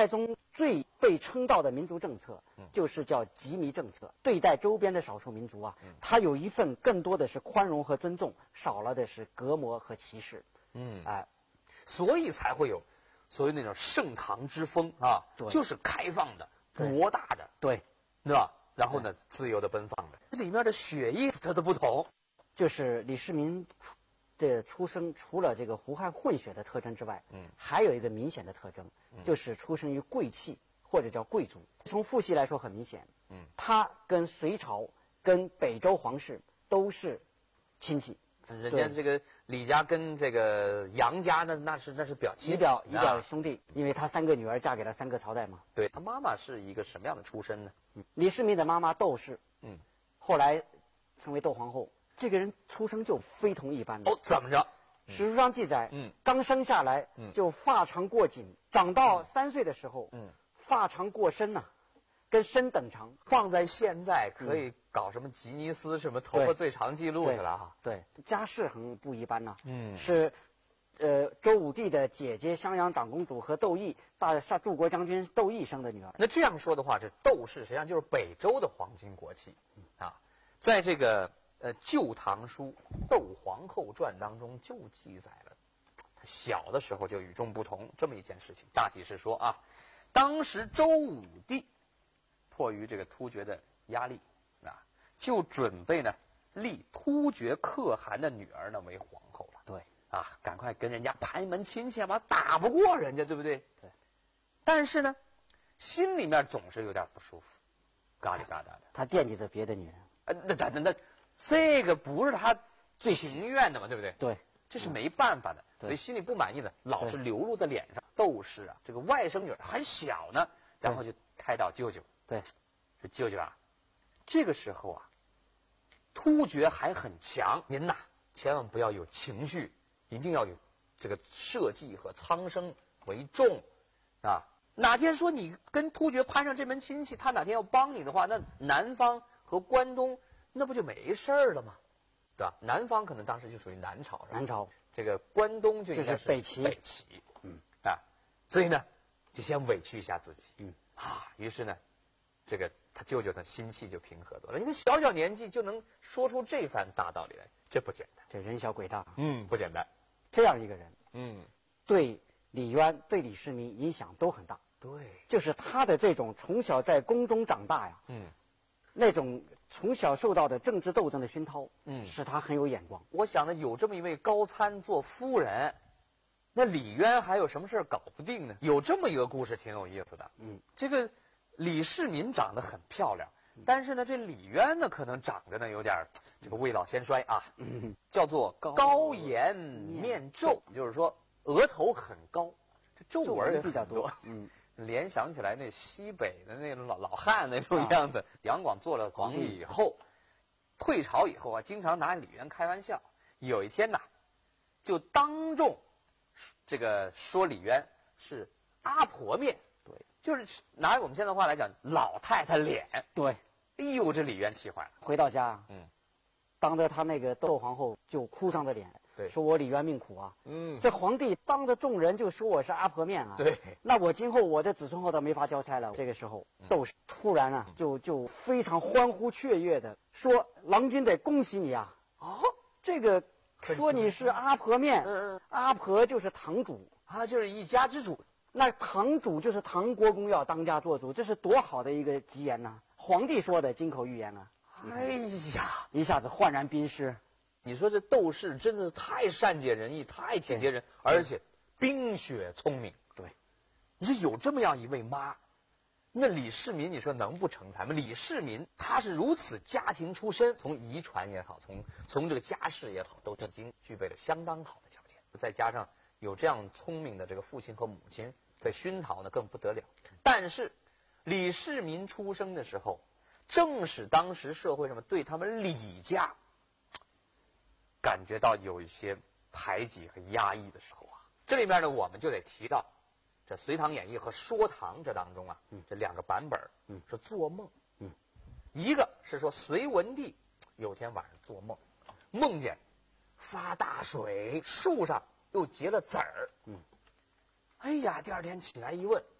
太宗最被称道的民族政策，就是叫羁縻政策。对待周边的少数民族啊，他有一份更多的是宽容和尊重，少了的是隔膜和歧视。 所以才会有所谓那种盛唐之风啊，就是开放的、博大的，对吧？然后呢，自由的、奔放的，这里面的血液它的不同， 就是李世民的出生，除了这个胡汉混血的特征之外，还有一个明显的特征，就是出生于贵戚或者叫贵族。从父系来说很明显，他跟隋朝、跟北周皇室都是亲戚。 人家这个李家跟这个杨家那是表亲， 一表兄弟，因为他3个女儿嫁给了3个朝代嘛。 对，他妈妈是一个什么样的出身呢？ 李世民的妈妈窦氏，后来成为窦皇后。这个人出生就非同一般的。 哦，怎么着？ 史书上记载，刚生下来就发长过颈，长到3岁的时候，发长过身呐，跟身等长。 放在现在可以搞什么吉尼斯什么头发最长记录去了哈。 对，家世很不一般呐。是周武帝的姐姐襄阳长公主和窦毅柱国将军窦毅生的女儿。 那这样说的话，这窦氏实际上就是北周的黄金国戚啊，在这个《旧唐书·窦皇后传》当中就记载了，他小的时候就与众不同这么一件事情。大体是说啊，当时周武帝迫于这个突厥的压力啊，就准备呢立突厥可汗的女儿呢为皇后了。 对啊，赶快跟人家攀一门亲戚吧，打不过人家，对不对？ 对。 但是呢，心里面总是有点不舒服，嘎里嘎达的。 他惦记着别的女人。 那这个不是他最情愿的嘛，对不对？ 对， 这是没办法的，所以心里不满意的老是流露在脸上。窦氏啊，这个外甥女儿还小呢，然后就开导舅舅。 对， 说舅舅啊，这个时候啊，突厥还很强，您呐千万不要有情绪，一定要有这个社稷和苍生为重啊。哪天说你跟突厥攀上这门亲戚，他哪天要帮你的话，那南方和关东那不就没事儿了吗？对吧？南方可能当时就属于南朝， 南朝这个关东就应该是北齐。 所以呢，就先委屈一下自己。于是呢，这个他舅舅的心气就平和多了。因为小年纪就能说出这番大道理来，这不简单。 这人小鬼大， 不简单。 这样一个人，对李渊、对李世民影响都很大。 对， 就是他的这种从小在宫中长大呀，那种从小受到的政治斗争的熏陶，使他很有眼光。 我想呢，有这么一位高参做夫人，那李渊还有什么事搞不定呢？有这么一个故事挺有意思的。这个李世民长得很漂亮，但是呢，这李渊呢可能长得呢有点这个未老先衰啊，叫做高颜面皱，就是说额头很高，这皱纹也比较多。 联想起来那西北的那种老汉那种样子。杨广做了皇帝以后，退朝以后啊，经常拿李渊开玩笑。有一天呐，就当众这个说李渊是阿婆面，对，就是拿我们现在话来讲，老太太脸。 对， 哎呦，这李渊气坏了。 回到家，当着他那个窦皇后就哭丧着脸，说我李渊命苦啊。这皇帝当着众人就说我是阿婆面啊。 对， 那我今后我的子孙后代没法交差了。这个时候，窦氏突然啊，就非常欢呼雀跃的说：“郎君得恭喜你啊！这个说你是阿婆面，阿婆就是堂主啊，就是一家之主。 那堂主就是唐国公要当家做主，这是多好的一个吉言呐！皇帝说的金口玉言啊。” 哎呀， 一下子焕然冰释。 你说这窦氏真的是太善解人意，太体贴人，而且冰雪聪明。对，你说有这么样一位妈，那李世民你说能不成才吗？李世民他是如此家庭出身，从遗传也好，从这个家世也好，都已经具备了相当好的条件。再加上有这样聪明的这个父亲和母亲在熏陶呢，更不得了。但是李世民出生的时候，正是当时社会上面对他们李家感觉到有一些排挤和压抑的时候啊。这里面呢，我们就得提到这《隋唐演义》和《说唐》这当中啊，这两个版本，是做梦。一个是说隋文帝有天晚上做梦，梦见发大水，树上又结了籽儿。哎呀，第二天起来一问，